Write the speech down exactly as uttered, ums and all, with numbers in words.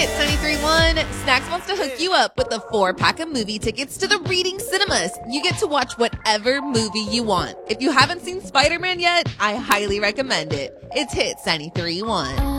Hits ninety-three point one, Snacks wants to hook you up with a four-pack of movie tickets to the Reading Cinemas. You get to watch whatever movie you want. If you haven't seen Spider-Man yet, I highly recommend it. It's Hits ninety-three point one.